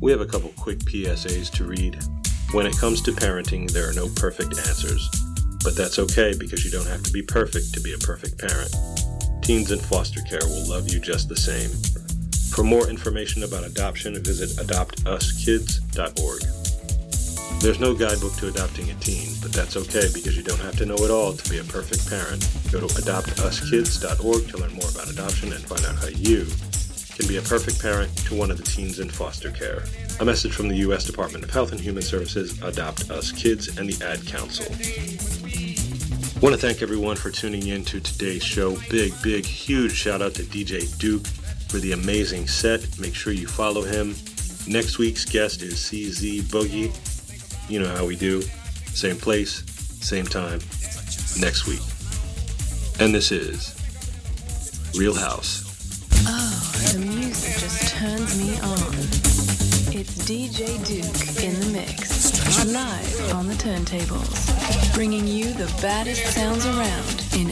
We have a couple quick PSAs to read. When it comes to parenting, there are no perfect answers. But that's okay because you don't have to be perfect to be a perfect parent. Teens in foster care will love you just the same. For more information about adoption, visit adoptuskids.org. There's no guidebook to adopting a teen, but that's okay because you don't have to know it all to be a perfect parent. Go to adoptuskids.org to learn more about adoption and find out how you can be a perfect parent to one of the teens in foster care. A message from the U.S. Department of Health and Human Services, Adopt Us Kids, and the Ad Council. I want to thank everyone for tuning in to today's show. Big, huge shout out to DJ Duke for the amazing set. Make sure you follow him. Next week's guest is CZ Boogie. You know how we do. Same place, same time, next week. And this is Real House. Oh, the music just turns me on. It's DJ Duke in the mix, live on the turntables, bringing you the baddest sounds around.